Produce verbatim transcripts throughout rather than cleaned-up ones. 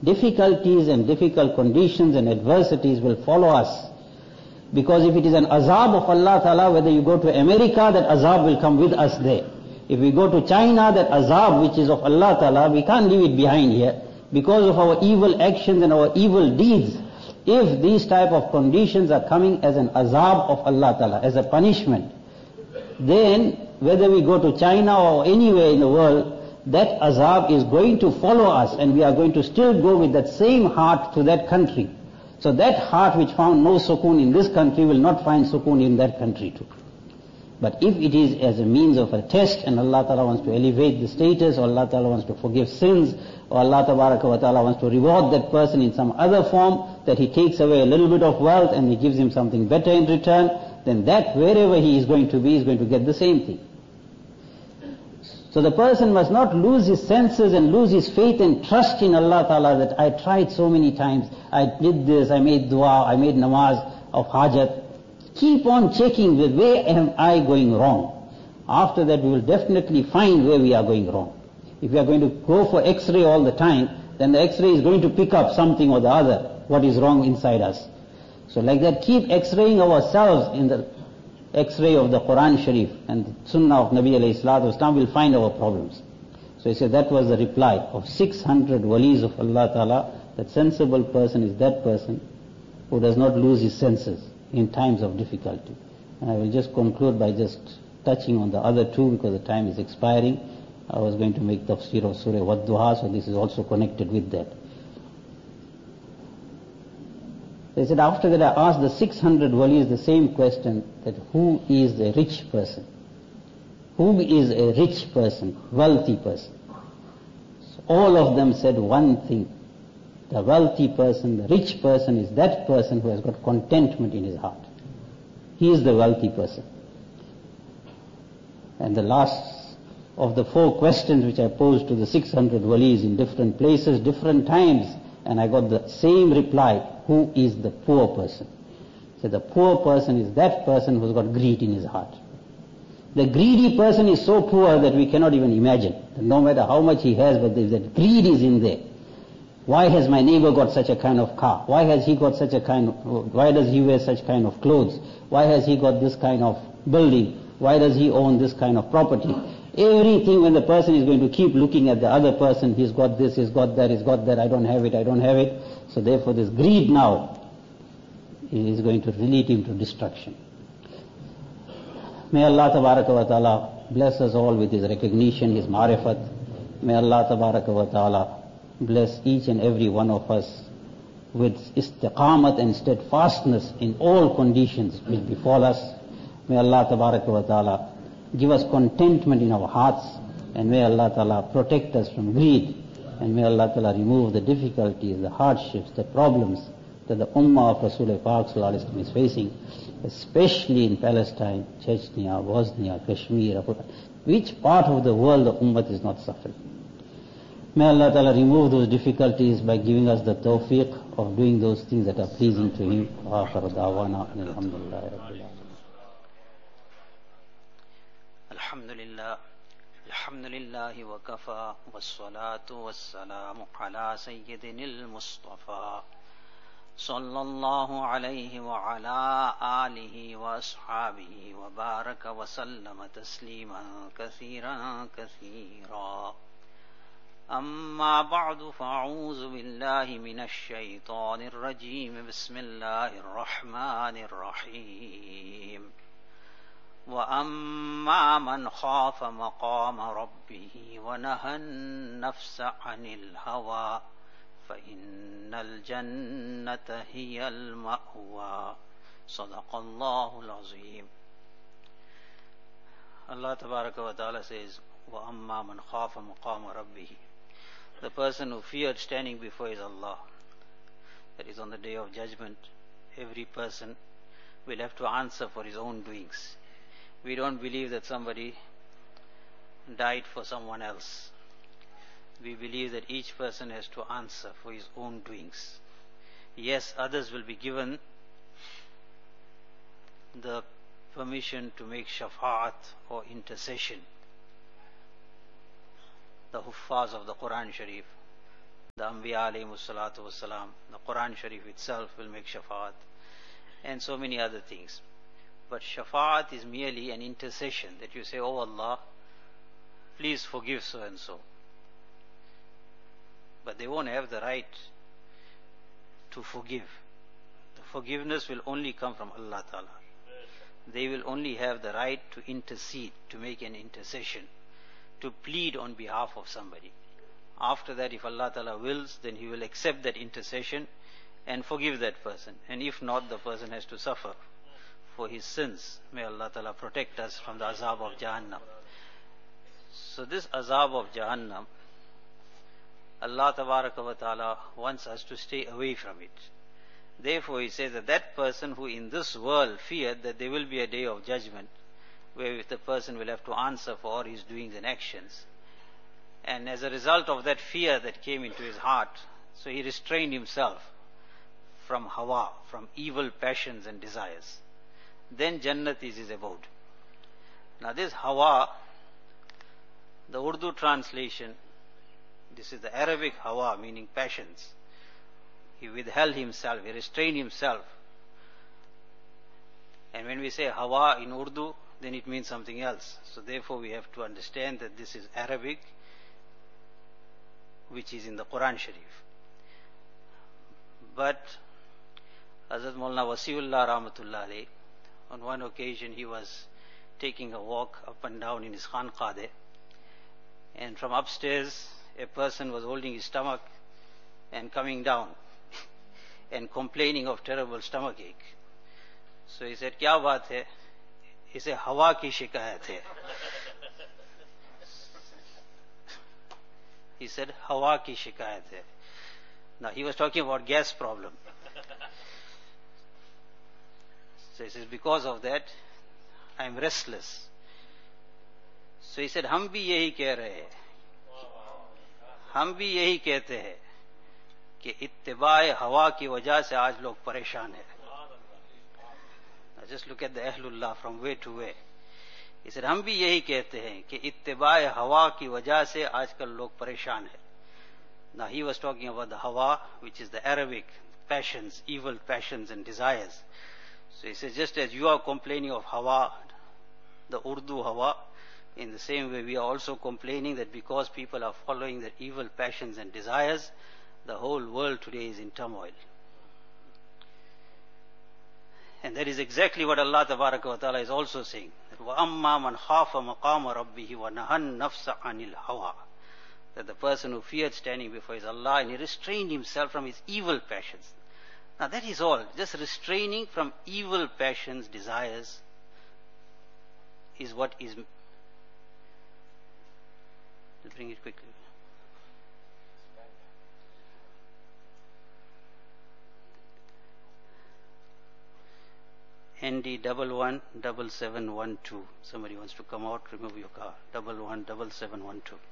difficulties and difficult conditions and adversities will follow us. Because if it is an azab of Allah Ta'ala, whether you go to America, that azab will come with us there. If we go to China, that azab which is of Allah Ta'ala, we can't leave it behind here. Because of our evil actions and our evil deeds, if these type of conditions are coming as an azab of Allah Ta'ala, as a punishment, then whether we go to China or anywhere in the world, that azab is going to follow us, and we are going to still go with that same heart to that country. So that heart which found no sukoon in this country will not find sukoon in that country too. But if it is as a means of a test, and Allah Ta'ala wants to elevate the status, or Allah Ta'ala wants to forgive sins, or Allah Ta'ala wants to reward that person in some other form, that He takes away a little bit of wealth and He gives him something better in return, then that wherever he is going to be is going to get the same thing. So the person must not lose his senses and lose his faith and trust in Allah Ta'ala that I tried so many times, I did this, I made dua, I made namaz of hajat. Keep on checking with where am I going wrong. After that we will definitely find where we are going wrong. If we are going to go for x-ray all the time, then the x-ray is going to pick up something or the other, what is wrong inside us. So like that, keep x-raying ourselves in the x-ray of the Quran Sharif and the Sunnah of Nabi alayhi salatu wasalam, will find our problems. So he said that was the reply of six hundred walis of Allah Ta'ala, that sensible person is that person who does not lose his senses in times of difficulty. And I will just conclude by just touching on the other two because the time is expiring. I was going to make tafsir of Surah Wad-Duha, so this is also connected with that. They said after that I asked the six hundred walis the same question, that who is a rich person? Who is a rich person, wealthy person? So all of them said one thing. The wealthy person, the rich person is that person who has got contentment in his heart. He is the wealthy person. And the last of the four questions which I posed to the six hundred walis in different places, different times, and I got the same reply, who is the poor person? So the poor person is that person who has got greed in his heart. The greedy person is so poor that we cannot even imagine. No matter how much he has, but that greed is in there. Why has my neighbor got such a kind of car? Why has he got such a kind of, why does he wear such kind of clothes? Why has he got this kind of building? Why does he own this kind of property? Everything, when the person is going to keep looking at the other person, he's got this, he's got that, he's got that, I don't have it, I don't have it. So therefore this greed now is going to lead him to destruction. May Allah Tabaraka wa Ta'ala bless us all with His recognition, His ma'rifat. May Allah Tabaraka wa Ta'ala bless each and every one of us with istiqamat and steadfastness in all conditions which befall us. May Allah Tabaraka wa Ta'ala give us contentment in our hearts, and may Allah Ta'ala protect us from greed, and may Allah Ta'ala remove the difficulties, the hardships, the problems that the Ummah of Rasulullah Pak Sallallahu Alaihi Wasallam is facing, especially in Palestine, Chechnya, Bosnia, Kashmir. Which part of the world the Ummah is not suffering? May Allah Ta'ala remove those difficulties by giving us the tawfiq of doing those things that are pleasing to Him. Akhir da'wana alhamdulillah rabbil alamin. Alhamdulillah. Alhamdulillah wa kafa wassalatu wassalamu ala sayyidinil Mustafa sallallahu alayhi wa ala alihi wa ashabihi wa baraka wa sallama tasliman kathiran kathira. أما بعد فأعوذ بالله من الشيطان الرجيم بسم الله الرحمن الرحيم وأما من خاف مقام ربه ونهى النفس عن الهوى فإن الجنة هي المأوى صدق الله العظيم. Allah Tabaraka wa Ta'ala says, وَأَمَّا مَنْ خَافَ مَقَامَ رَبِّهِ, the person who feared standing before his Allah, that is on the day of judgment, every person will have to answer for his own doings. We don't believe that somebody died for someone else. We believe that each person has to answer for his own doings. Yes, others will be given the permission to make shafa'at or intercession. The huffaz of the Quran Sharif, The Anbiya alayhimus salatu wassalam, the Quran Sharif itself will make shafaat, and so many other things. But shafaat is merely an intercession that you say, oh Allah, please forgive so and so. But they won't have the right to forgive. The forgiveness will only come from Allah Ta'ala. They will only have the right to intercede, to make an intercession, to plead on behalf of somebody. After that, if Allah Ta'ala wills, then He will accept that intercession and forgive that person. And if not, the person has to suffer for his sins. May Allah Ta'ala protect us from the azab of Jahannam. So this azab of Jahannam, Allah Tabaraka wa Ta'ala wants us to stay away from it. Therefore He says that that person who in this world feared that there will be a day of judgment, where the person will have to answer for all his doings and actions. And as a result of that fear that came into his heart, so he restrained himself from hawa, from evil passions and desires. Then Jannat is his abode. Now this hawa, the Urdu translation, this is the Arabic hawa, meaning passions. He withheld himself, he restrained himself. And when we say hawa in Urdu, then it means something else. So therefore we have to understand that this is Arabic, which is in the Quran Sharif. But Hazrat Maulana Wasiullah Rahmatullah Alayh, on one occasion he was taking a walk up and down in his khanqah there, and from upstairs a person was holding his stomach and coming down and complaining of terrible stomach ache. So he said, "Kya baat hai?" He said, "Hawa ki shikayat hai." He said, "Hawa ki shikayat hai." Now he was talking about gas problem. So he says, because of that, I am restless. So he said, हम भी यही कह रहे हैं, हम भी यही कहते हैं कि इत्तिबाए हवा की वजह से आज लोग परेशान हैं. Now just look at the Ahlullah from way to way. He said, हम भी यही कहते हैं कि इत्तिबाए हवा की वजह से आजकल लोग परेशान हैं. Now he was talking about the hawa, which is the Arabic passions, evil passions and desires. So he says, just as you are complaining of hawa, the Urdu hawa, in the same way we are also complaining that because people are following their evil passions and desires, the whole world today is in turmoil. And that is exactly what Allah Tabaraka wa Ta'ala is also saying. وَأَمَّا مَنْ خَافَ مَقَامَ رَبِّهِ وَنَهَى النَّفْسَ عَنِ الْهَوَى. That the person who feared standing before his Allah and he restrained himself from his evil passions. Now that is all. Just restraining from evil passions, desires, is what is... Let's bring it quickly. N D double one double seven one two. Somebody wants to come out, remove your car. Double one double seven one two.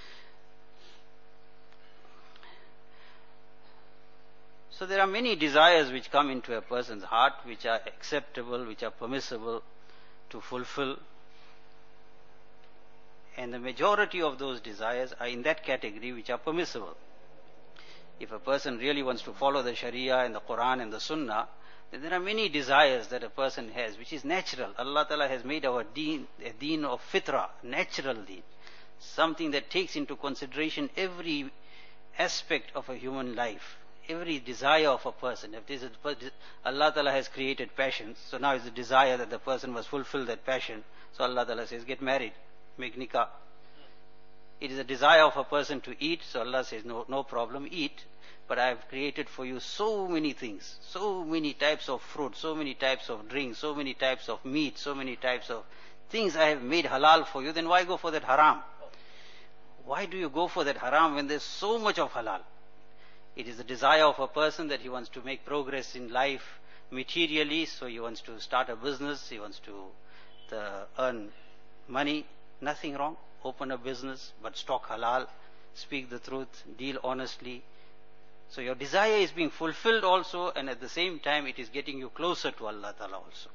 So there are many desires which come into a person's heart, which are acceptable, which are permissible to fulfill. And the majority of those desires are in that category which are permissible. If a person really wants to follow the Sharia and the Quran and the Sunnah, then there are many desires that a person has, which is natural. Allah Ta'ala has made our deen a deen of fitra, natural deen. Something that takes into consideration every aspect of a human life, every desire of a person. If this is, Allah Ta'ala has created passions, so now it's the desire that the person must fulfill that passion. So Allah Ta'ala says, get married, make nikah. It is a desire of a person to eat, so Allah says, no, no problem, eat. But I have created for you so many things, so many types of fruit, so many types of drinks, so many types of meat, so many types of things I have made halal for you. Then why go for that haram? Why do you go for that haram when there's so much of halal? It is the desire of a person that he wants to make progress in life materially, so he wants to start a business, he wants to uh, earn money. Nothing wrong. Open a business, but stock halal, speak the truth, deal honestly. So your desire is being fulfilled also, and at the same time it is getting you closer to Allah Ta'ala also.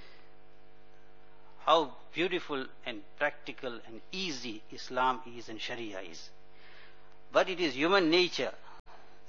How beautiful and practical and easy Islam is and Sharia is. But it is human nature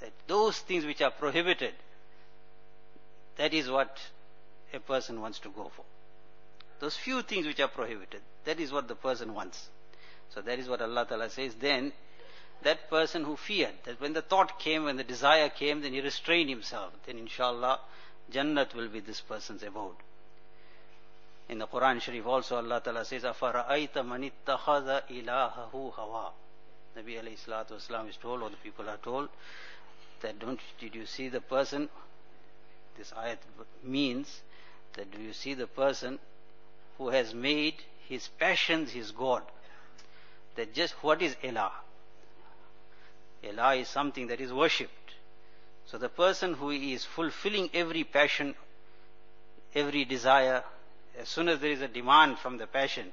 That those things which are prohibited, that is what a person wants to go for. Those few things which are prohibited, that is what the person wants. So that is what Allah Ta'ala says. Then that person who feared, that when the thought came, when the desire came, then he restrained himself. Then inshallah, Jannat will be this person's abode. In the Quran Sharif also Allah Ta'ala says, أَفَرَأَيْتَ مَنِ اتَّخَذَ إِلَهَهُ هَوَى. Nabi alayhi salatu wasalam is told, or the people are told, that don't, did you see the person, this ayat means that do you see the person who has made his passions his God? That just what is ilah? Ilah is something that is worshipped. So the person who is fulfilling every passion, every desire, as soon as there is a demand from the passion,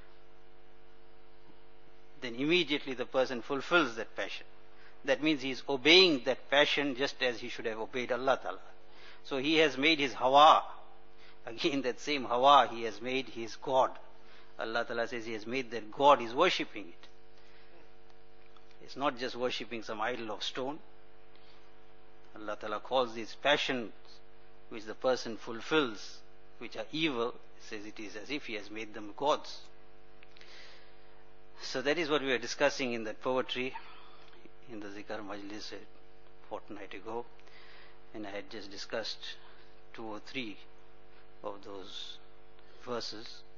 then immediately the person fulfills that passion. That means he is obeying that passion just as he should have obeyed Allah Ta'ala. So he has made his hawa, again that same hawa he has made his God. Allah Ta'ala says he has made that God, he is worshipping it. It's not just worshipping some idol of stone. Allah Ta'ala calls these passions which the person fulfills, which are evil, says it is as if he has made them gods. So that is what we were discussing in that poetry in the Zikr Majlis a fortnight ago, and I had just discussed two or three of those verses.